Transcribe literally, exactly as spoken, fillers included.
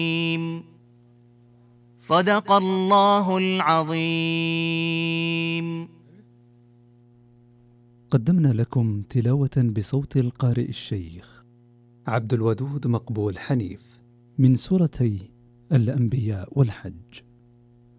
صدق الله العظيم. قدمنا لكم تلاوة بصوت القارئ الشيخ عبد الودود مقبول حنيف من سورتي الأنبياء والحج.